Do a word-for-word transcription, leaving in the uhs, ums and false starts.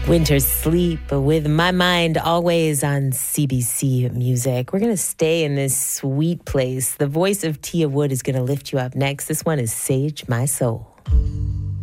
Winter's Sleep with my mind always on C B C Music. We're going to stay in this sweet place. The voice of Tia Wood is going to lift you up next. This one is Sage My Soul.